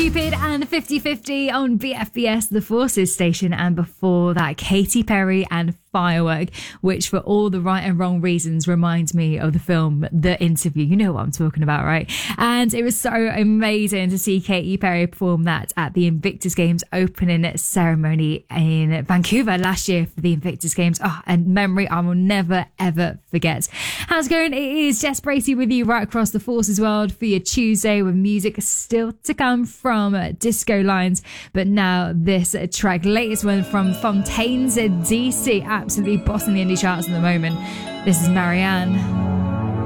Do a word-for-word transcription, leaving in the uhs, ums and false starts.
Cupid and fifty fifty on B F B S, the Forces station, and before that, Katy Perry and Firework, which for all the right and wrong reasons reminds me of the film The Interview. You know what I'm talking about, right? And it was so amazing to see Katy Perry perform that at the Invictus Games opening ceremony in Vancouver last year for the Invictus Games. Oh, a memory I will never ever forget. How's it going? It is Jess Bracey with you right across the Forces world for your Tuesday, with music still to come from Disco Lines, but now this track, latest one from Fontaines D C, absolutely bossing the indie charts at the moment. This is Marianne.